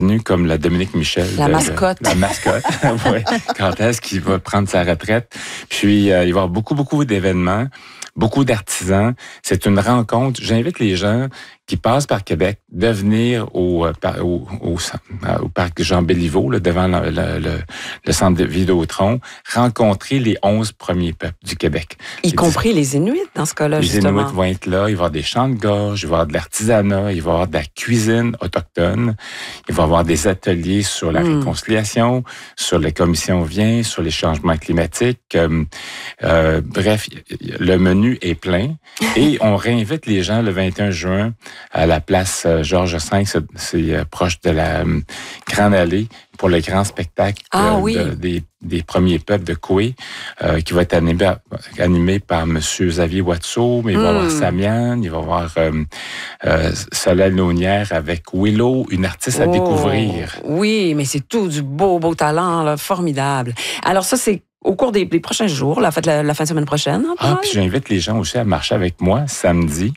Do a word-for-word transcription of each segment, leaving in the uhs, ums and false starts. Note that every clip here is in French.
comme la Dominique Michel. La de, mascotte. La mascotte, oui. Quand est-ce qu'il va prendre sa retraite? Puis, euh, il va y avoir beaucoup, beaucoup d'événements, beaucoup d'artisans. C'est une rencontre. J'invite les gens qui passent par Québec de venir au, au, au, au parc Jean-Béliveau, là, devant le, le, le, le centre de Vidéotron, rencontrer les onze premiers peuples du Québec. Y Et compris les Inuits, dans ce cas-là, les justement. Inuits vont être là, il va y avoir des chants de gorge, il va y avoir de l'artisanat, il va y avoir de la cuisine autochtone, il va y avoir des ateliers sur la mmh. réconciliation, sur les commissions Viens, sur les changements climatiques. Euh, euh, bref, le menu est plein et on réinvite les gens le vingt et un juin à la place Georges V, c'est, c'est proche de la euh, Grande Allée, pour le grand spectacle ah, euh, oui. de, des, des premiers peuples de Coué, euh, qui va être animé, animé par M. Xavier Watteau, mais il va y mm. avoir Samian, il va y avoir euh, euh, Solène Launière avec Willow, une artiste oh, à découvrir. Oui, mais c'est tout du beau, beau talent, là, formidable. Alors ça, c'est au cours des, des prochains jours, la, la, la fin de semaine prochaine. Hein, ah, puis j'invite les gens aussi à marcher avec moi samedi.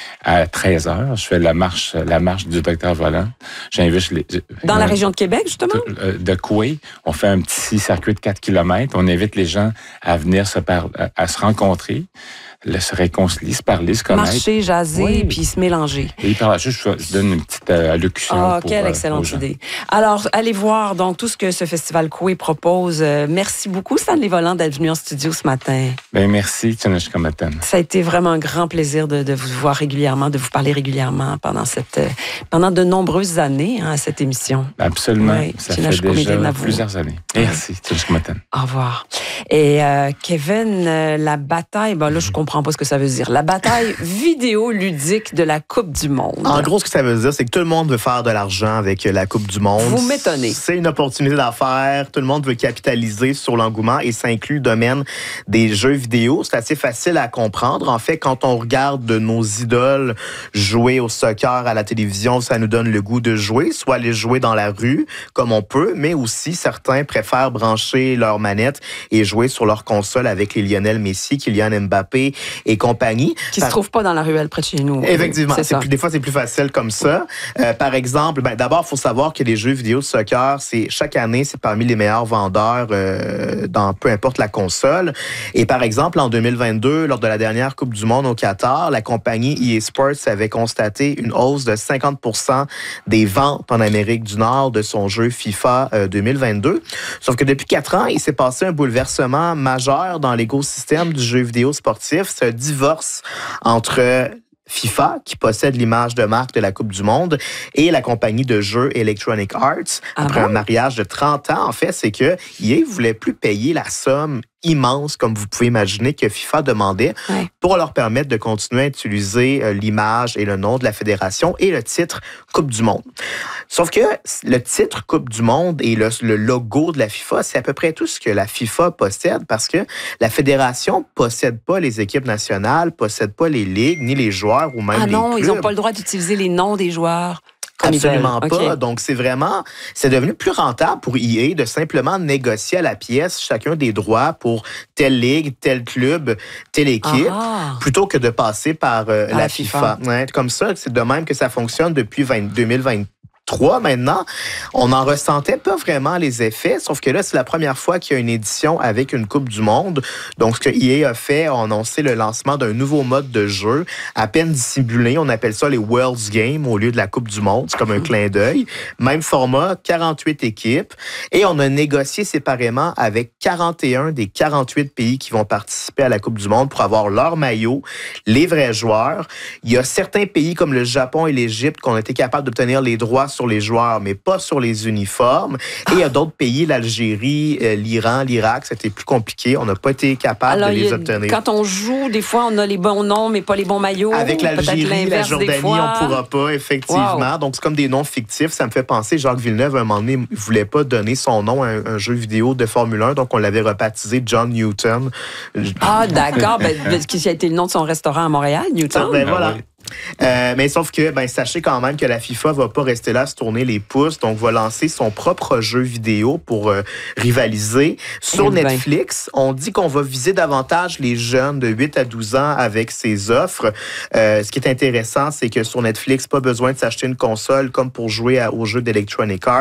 À treize heures, je fais la marche, la marche du docteur Volant. J'invite les... Dans la région de Québec, justement? De, de Coué. On fait un petit circuit de quatre kilomètres. On invite les gens à venir se, par... à se rencontrer, se réconcilier, se parler, se connaître. Marcher, jaser, oui. puis se mélanger. Et par la suite, je donne une petite allocution. Ah, pour, quelle excellente idée. Alors, allez voir donc tout ce que ce Festival Coué propose. Merci beaucoup, Stanley Volant, d'être venu en studio ce matin. Bien, merci, Tchonachka Matan. Ça a été vraiment un grand plaisir de, de vous voir régulièrement, de vous parler régulièrement pendant cette, pendant de nombreuses années hein, à cette émission. Absolument. Oui, ça fait déjà plusieurs années. Merci, Tchonachka Matan. Au revoir. Et euh, Kevin, euh, la bataille, ben là, je comprends pas ce que ça veut dire. La bataille vidéoludique de la Coupe du Monde. En gros, ce que ça veut dire, c'est que tout le monde veut faire de l'argent avec la Coupe du Monde. Vous m'étonnez. C'est une opportunité d'affaires. Tout le monde veut capitaliser sur l'engouement et ça inclut le domaine des jeux vidéo. C'est assez facile à comprendre. En fait, quand on regarde de nos idoles jouer au soccer à la télévision, ça nous donne le goût de jouer, soit les jouer dans la rue, comme on peut, mais aussi certains préfèrent brancher leur manette et jouer sur leur console avec les Lionel Messi, Kylian Mbappé et compagnie. Qui ne par... se trouvent pas dans la ruelle près de chez nous. Effectivement. C'est c'est plus, des fois, c'est plus facile comme ça. Euh, par exemple, ben, d'abord, il faut savoir que les jeux vidéo de soccer, c'est, chaque année, c'est parmi les meilleurs vendeurs euh, dans peu importe la console. Et par exemple, en deux mille vingt-deux, lors de la dernière Coupe du Monde au Qatar, la compagnie E A Sports avait constaté une hausse de cinquante pour cent des ventes en Amérique du Nord de son jeu FIFA euh, deux mille vingt-deux. Sauf que depuis quatre ans, il s'est passé un bouleversement majeur dans l'écosystème du jeu vidéo sportif. C'est un divorce entre FIFA, qui possède l'image de marque de la Coupe du Monde, et la compagnie de jeux Electronic Arts. Ah Après bon? un mariage de trente ans, en fait, c'est que E A ne voulait plus payer la somme immense, comme vous pouvez imaginer, que FIFA demandait ouais. pour leur permettre de continuer à utiliser euh, l'image et le nom de la fédération et le titre Coupe du Monde. Sauf que le titre Coupe du Monde et le, le logo de la FIFA, c'est à peu près tout ce que la FIFA possède parce que la fédération possède pas les équipes nationales, possède pas les ligues, ni les joueurs ou même ah les non, clubs. ils n'ont pas le droit d'utiliser les noms des joueurs. Absolument pas. Okay. Donc, c'est vraiment, c'est devenu plus rentable pour E A de simplement négocier à la pièce chacun des droits pour telle ligue, tel club, telle équipe, ah. plutôt que de passer par euh, la, la FIFA. FIFA. Ouais, comme ça, c'est de même que ça fonctionne depuis deux mille vingt-trois. Maintenant, on n'en ressentait pas vraiment les effets, sauf que là, c'est la première fois qu'il y a une édition avec une Coupe du Monde. Donc, ce que E A a fait, a annoncé le lancement d'un nouveau mode de jeu, à peine dissimulé. On appelle ça les World's Games au lieu de la Coupe du Monde. C'est comme un clin d'œil. Même format, quarante-huit équipes. Et on a négocié séparément avec quarante et un des quarante-huit pays qui vont participer à la Coupe du Monde pour avoir leur maillot, les vrais joueurs. Il y a certains pays comme le Japon et l'Égypte qui ont été capables d'obtenir les droits sur les joueurs, mais pas sur les uniformes. Et il y a d'autres pays, l'Algérie, l'Iran, l'Irak, c'était plus compliqué. On n'a pas été capable Alors, de les a, obtenir. Quand on joue, des fois, on a les bons noms, mais pas les bons maillots. Avec l'Algérie, la Jordanie, on ne pourra pas, effectivement. Wow. Donc, c'est comme des noms fictifs. Ça me fait penser, Jacques Villeneuve, à un moment donné, ne voulait pas donner son nom à un, un jeu vidéo de Formule un, donc on l'avait rebaptisé John Newton. Ah, d'accord. ben, qui a été le nom de son restaurant à Montréal, Newton. Ben, voilà. Euh, mais sauf que, ben, sachez quand même que la FIFA va pas rester là à se tourner les pouces, donc va lancer son propre jeu vidéo pour euh, rivaliser. Sur Eh ben. Netflix, on dit qu'on va viser davantage les jeunes de huit à douze ans avec ses offres. Euh, ce qui est intéressant, c'est que sur Netflix, pas besoin de s'acheter une console comme pour jouer à, aux jeux d'Electronic Arts.